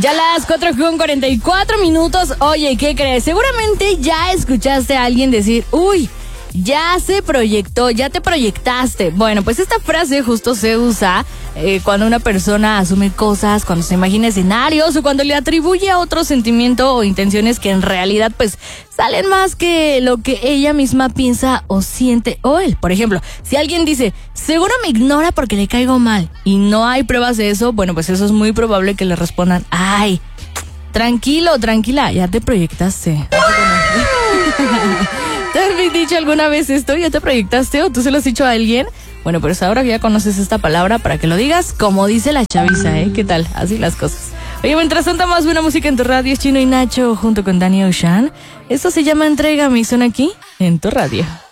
Ya las 4:44. Oye, ¿qué crees? Seguramente ya escuchaste a alguien decir, uy, ya se proyectó, ya te proyectaste. Bueno, pues esta frase justo se usa cuando una persona asume cosas, cuando se imagina escenarios o cuando le atribuye a otro sentimiento o intenciones que en realidad pues salen más que lo que ella misma piensa o siente o él. Por ejemplo, si alguien dice, seguro me ignora porque le caigo mal y no hay pruebas de eso, bueno, pues eso es muy probable que le respondan, ay, tranquilo, tranquila, ya te proyectaste. ¿Te has dicho alguna vez esto? ¿Ya te proyectaste o tú se lo has dicho a alguien? Bueno, pues ahora que ya conoces esta palabra, para que lo digas como dice la chaviza, ¿eh? ¿Qué tal? Así las cosas. Oye, mientras tanto, más buena música en tu radio, es Chino y Nacho junto con Danny Ocean. Esto se llama Entrégame y suena aquí en tu radio.